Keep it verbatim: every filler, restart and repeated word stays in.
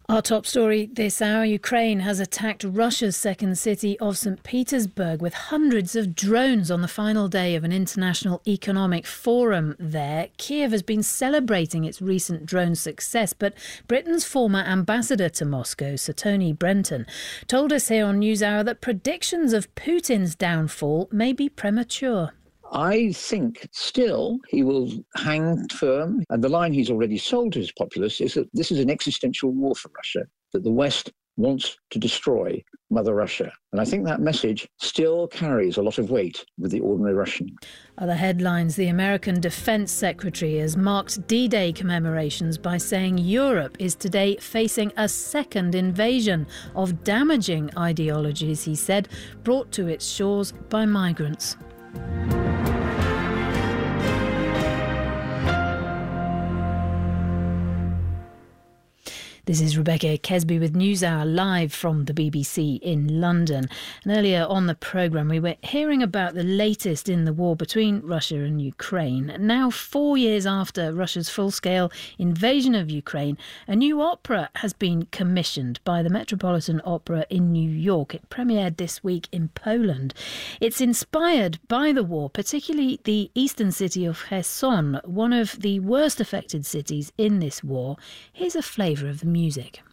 Our top story this hour, Ukraine has attacked Russia's second city of Saint Petersburg with hundreds of drones on the final day of an international economic forum there. Kiev has been celebrating its recent drone success, but Britain's former ambassador to Moscow, Sir Tony Brenton, told us here on NewsHour that predictions of Putin's downfall may be premature. I think still he will hang firm. And the line he's already sold to his populace is that this is an existential war for Russia, that the West wants to destroy Mother Russia. And I think that message still carries a lot of weight with the ordinary Russian. Other headlines: the American Defense Secretary has marked D-Day commemorations by saying Europe is today facing a second invasion of damaging ideologies, he said, brought to its shores by migrants. This is Rebecca Kesby with NewsHour live from the B B C in London. And earlier on the programme, we were hearing about the latest in the war between Russia and Ukraine. Now, four years after Russia's full-scale invasion of Ukraine, a new opera has been commissioned by the Metropolitan Opera in New York. It premiered this week in Poland. It's inspired by the war, particularly the eastern city of Kherson, one of the worst affected cities in this war. Here's a flavour of the music.